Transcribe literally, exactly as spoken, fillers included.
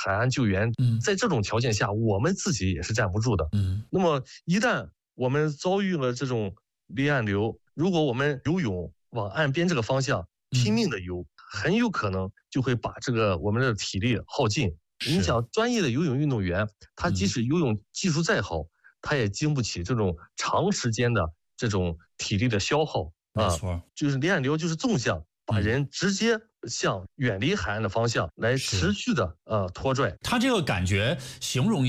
海岸救援，在这种条件下，我们自己也是站不住的。 嗯， 那么一旦我们遭遇了这种离岸流，如果我们游泳往岸边这个方向拼命的游，很有可能就会把这个我们的体力耗尽。你想，专业的游泳运动员，他即使游泳技术再好，他也经不起这种长时间的这种体力的消耗。 没错， 啊，就是离岸流就是纵向，把人直接向远离海岸的方向来持续的呃拖拽。 他这个感觉形容一